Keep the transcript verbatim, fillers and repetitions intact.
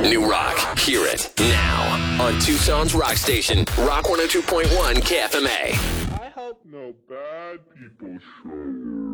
New rock. Hear it now on Tucson's rock station, Rock one oh two point one K F M A. I hope no bad people show up.